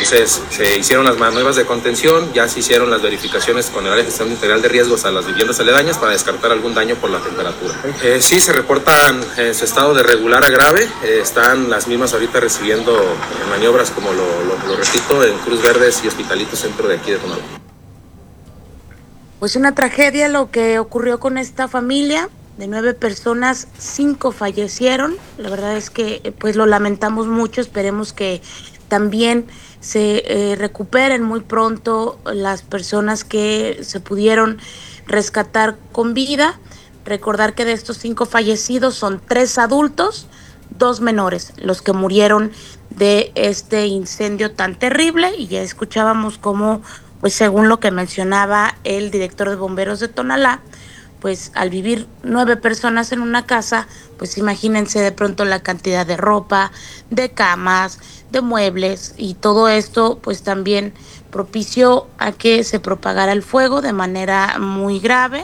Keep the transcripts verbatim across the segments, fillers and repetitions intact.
Entonces se hicieron las maniobras de contención, ya se hicieron las verificaciones con el área de gestión integral de riesgos a las viviendas aledañas para descartar algún daño por la temperatura. Eh, sí, se reportan en su estado de regular a grave, eh, están las mismas ahorita recibiendo eh, maniobras, como lo, lo, lo repito, en Cruz Verdes y Hospitalito Centro de aquí de Tonalá. Pues una tragedia lo que ocurrió con esta familia. De nueve personas, cinco fallecieron. La verdad es que pues lo lamentamos mucho. Esperemos que también se eh, recuperen muy pronto las personas que se pudieron rescatar con vida. Recordar que de estos cinco fallecidos son tres adultos, dos menores, los que murieron de este incendio tan terrible. Y ya escuchábamos cómo, pues según lo que mencionaba el director de bomberos de Tonalá, pues al vivir nueve personas en una casa, pues imagínense de pronto la cantidad de ropa, de camas, de muebles, y todo esto pues también propició a que se propagara el fuego de manera muy grave.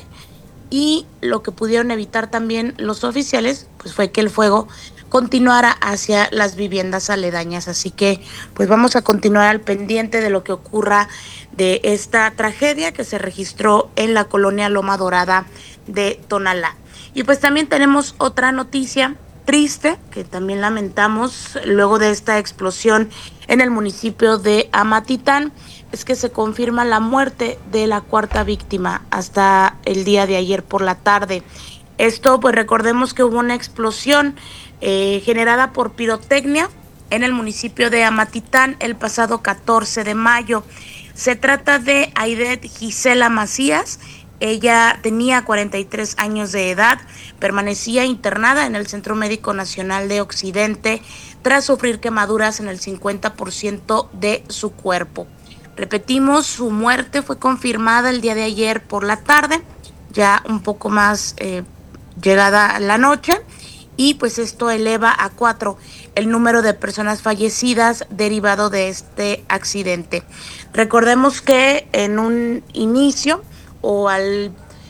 Y lo que pudieron evitar también los oficiales pues fue que el fuego continuara hacia las viviendas aledañas. Así que pues vamos a continuar al pendiente de lo que ocurra de esta tragedia que se registró en la colonia Loma Dorada de Tonalá. Y pues también tenemos otra noticia triste que también lamentamos luego de esta explosión en el municipio de Amatitán. Es que se confirma la muerte de la cuarta víctima hasta el día de ayer por la tarde. Esto, pues recordemos que hubo una explosión eh, generada por pirotecnia en el municipio de Amatitán el pasado catorce de mayo. Se trata de Aidet Gisela Macías. Ella tenía cuarenta y tres años de edad, permanecía internada en el Centro Médico Nacional de Occidente tras sufrir quemaduras en el cincuenta por ciento de su cuerpo. Repetimos, su muerte fue confirmada el día de ayer por la tarde, ya un poco más eh, llegada la noche, y pues esto eleva a cuatro el número de personas fallecidas derivado de este accidente. Recordemos que en un inicio o al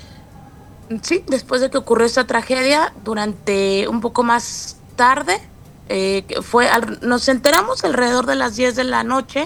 sí, después de que ocurrió esta tragedia, durante un poco más tarde, eh, fue al, nos enteramos alrededor de las diez de la noche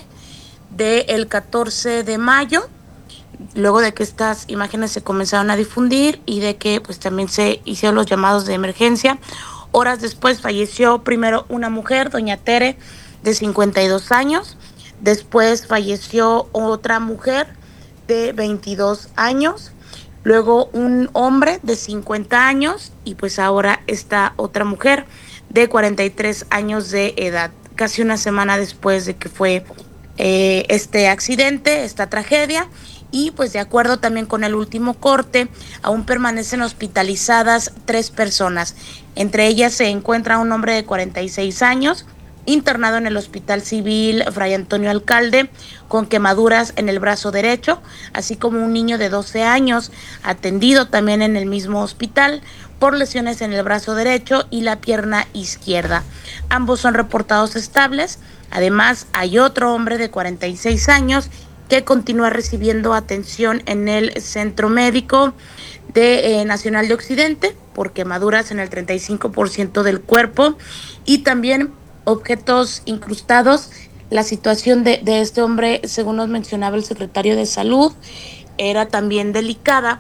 del catorce de mayo, luego de que estas imágenes se comenzaron a difundir y de que pues también se hicieron los llamados de emergencia. Horas después falleció primero una mujer, doña Tere, de cincuenta y dos años. Después falleció otra mujer de veintidós años. Luego un hombre de cincuenta años y pues ahora esta otra mujer de cuarenta y tres años de edad. Casi una semana después de que fue eh, este accidente, esta tragedia. Y pues de acuerdo también con el último corte, aún permanecen hospitalizadas tres personas. Entre ellas se encuentra un hombre de cuarenta y seis años, internado en el Hospital Civil Fray Antonio Alcalde, con quemaduras en el brazo derecho, así como un niño de doce años, atendido también en el mismo hospital, por lesiones en el brazo derecho y la pierna izquierda. Ambos son reportados estables. Además, hay otro hombre de cuarenta y seis años que continúa recibiendo atención en el Centro Médico de, eh, Nacional de Occidente por quemaduras en el treinta y cinco por ciento del cuerpo y también objetos incrustados. La situación de, de este hombre, según nos mencionaba el secretario de Salud, era también delicada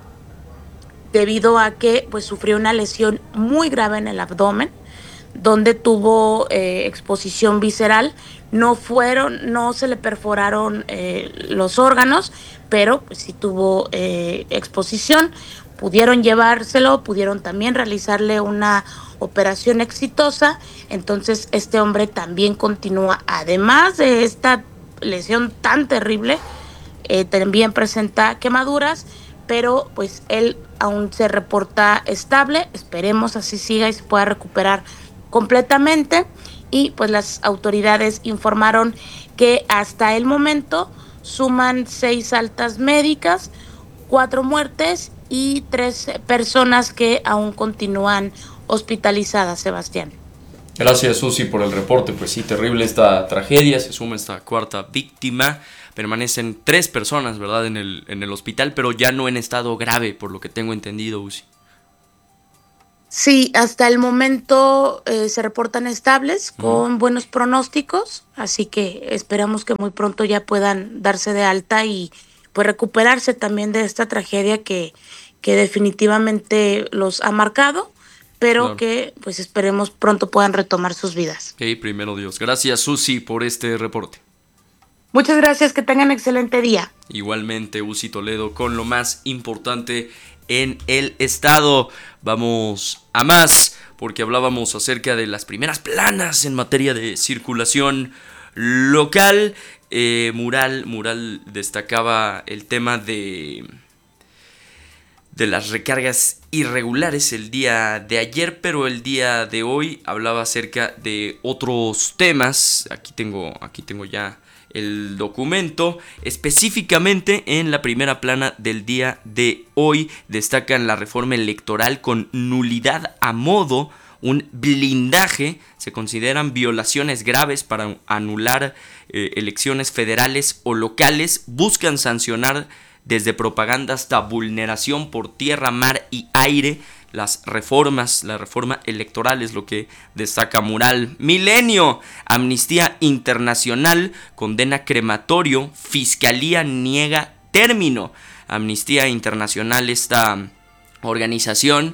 debido a que pues sufrió una lesión muy grave en el abdomen, donde tuvo eh, exposición visceral. No fueron, no se le perforaron eh, los órganos, pero pues sí tuvo eh, exposición. Pudieron llevárselo, pudieron también realizarle una operación exitosa. Entonces este hombre también continúa, además de esta lesión tan terrible, eh, también presenta quemaduras, pero pues él aún se reporta estable. Esperemos así siga y se pueda recuperar completamente. Y pues las autoridades informaron que hasta el momento suman seis altas médicas, cuatro muertes y tres personas que aún continúan hospitalizadas, Sebastián. Gracias, Susi, por el reporte. Pues sí, terrible esta tragedia, se suma esta cuarta víctima. Permanecen tres personas, ¿verdad?, en el, en el hospital, pero ya no en estado grave, por lo que tengo entendido, Uzi. Sí, hasta el momento eh, se reportan estables, Ujú. con buenos pronósticos, así que esperamos que muy pronto ya puedan darse de alta y pues recuperarse también de esta tragedia que, que definitivamente los ha marcado, pero Claro. que pues esperemos pronto puedan retomar sus vidas. Ok, primero Dios. Gracias, Susi, por este reporte. Muchas gracias, que tengan excelente día. Igualmente, Uzi Toledo, con lo más importante en el estado. Vamos a más, porque hablábamos acerca de las primeras planas en materia de circulación local. Eh, Mural, Mural destacaba el tema de, de las recargas irregulares el día de ayer, pero el día de hoy hablaba acerca de otros temas. Aquí tengo, aquí tengo ya el documento. Específicamente en la primera plana del día de hoy destacan la reforma electoral con nulidad a modo, un blindaje. Se consideran violaciones graves para anular eh, elecciones federales o locales. Buscan sancionar desde propaganda hasta vulneración por tierra, mar y aire. Las reformas, la reforma electoral es lo que destaca Mural. Milenio, Amnistía Internacional condena crematorio, Fiscalía niega término. Amnistía Internacional, esta organización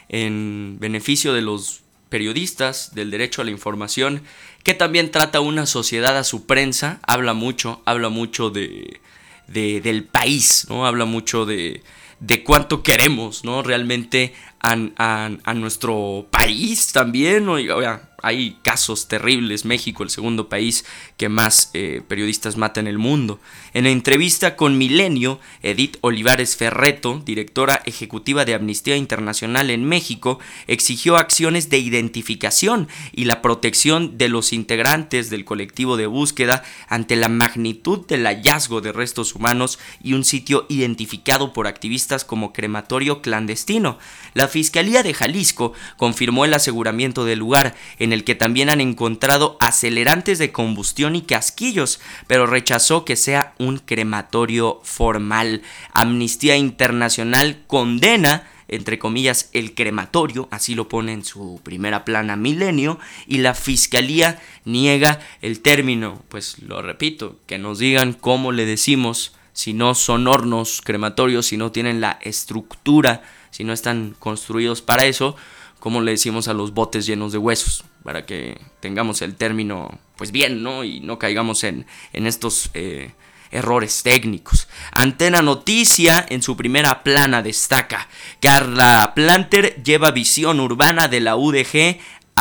en beneficio de los periodistas, del derecho a la información, que también trata una sociedad a su prensa, habla mucho, habla mucho de, de del país, ¿no? Habla mucho de, de cuánto queremos, ¿no? Realmente a, a, a nuestro país también, ¿no? Y, oiga, hay casos terribles. México, el segundo país que más eh, periodistas mata en el mundo. En la entrevista con Milenio, Edith Olivares Ferretto, directora ejecutiva de Amnistía Internacional en México, exigió acciones de identificación y la protección de los integrantes del colectivo de búsqueda ante la magnitud del hallazgo de restos humanos y un sitio identificado por activistas como crematorio clandestino. La Fiscalía de Jalisco confirmó el aseguramiento del lugar, en el que también han encontrado acelerantes de combustión y casquillos, pero rechazó que sea un crematorio formal. Amnistía Internacional condena, entre comillas, el crematorio, así lo pone en su primera plana Milenio, y la Fiscalía niega el término. Pues lo repito, que nos digan cómo le decimos, si no son hornos crematorios, si no tienen la estructura, si no están construidos para eso, cómo le decimos a los botes llenos de huesos, para que tengamos el término pues bien, ¿no? Y no caigamos en, en estos eh, errores técnicos. Antena Noticia, en su primera plana, destaca: Carla Planter lleva visión urbana de la U D G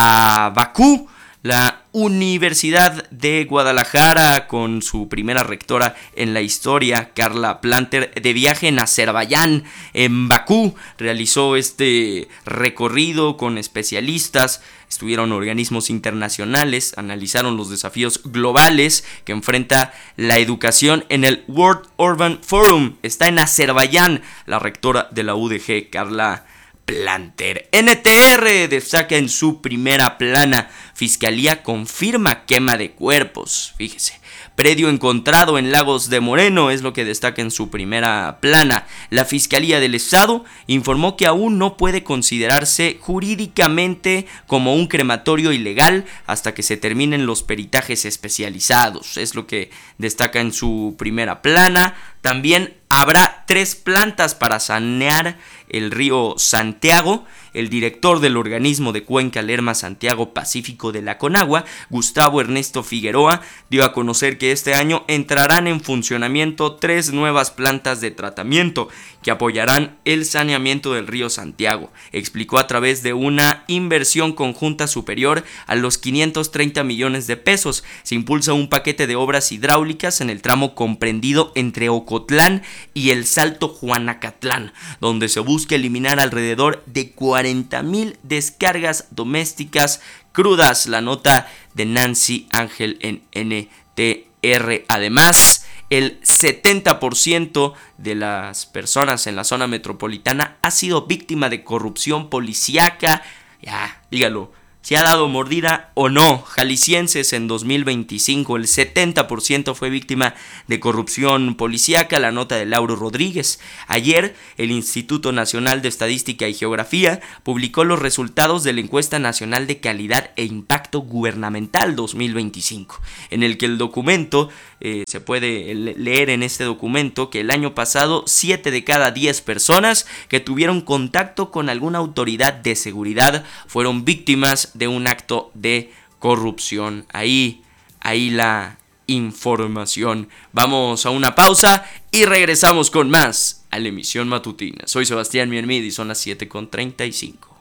a Bakú. La Universidad de Guadalajara, con su primera rectora en la historia, Carla Planter, de viaje en Azerbaiyán, en Bakú, realizó este recorrido con especialistas. Estuvieron organismos internacionales, analizaron los desafíos globales que enfrenta la educación en el World Urban Forum. Está en Azerbaiyán la rectora de la U D G, Carla Planter. N T R destaca en su primera plana: Fiscalía confirma quema de cuerpos. Fíjese. Predio encontrado en Lagos de Moreno es lo que destaca en su primera plana. La Fiscalía del Estado informó que aún no puede considerarse jurídicamente como un crematorio ilegal hasta que se terminen los peritajes especializados. Es lo que destaca en su primera plana. También habrá tres plantas para sanear el río Santiago. El director del organismo de Cuenca Lerma Santiago Pacífico de la Conagua, Gustavo Ernesto Figueroa, dio a conocer que este año entrarán en funcionamiento tres nuevas plantas de tratamiento que apoyarán el saneamiento del río Santiago. Explicó a través de una inversión conjunta superior a los quinientos treinta millones de pesos. Se impulsa un paquete de obras hidráulicas en el tramo comprendido entre Ocotlán y el Salto Juanacatlán, donde se busca eliminar alrededor de cuarenta mil descargas domésticas crudas. La nota de Nancy Ángel en N T R. Además, el setenta por ciento de las personas en la zona metropolitana ha sido víctima de corrupción policíaca. Ya, dígalo, si ha dado mordida o no. Jaliscienses en dos mil veinticinco, el setenta por ciento fue víctima de corrupción policíaca, la nota de Lauro Rodríguez. Ayer, el Instituto Nacional de Estadística y Geografía publicó los resultados de la Encuesta Nacional de Calidad e Impacto Gubernamental dos mil veinticinco, en el que el documento, eh, se puede leer en este documento que el año pasado siete de cada diez personas que tuvieron contacto con alguna autoridad de seguridad fueron víctimas de un acto de corrupción. Ahí, ahí la información. Vamos a una pausa y regresamos con más a la emisión matutina. Soy Sebastián Miermid y son las siete con treinta y cinco.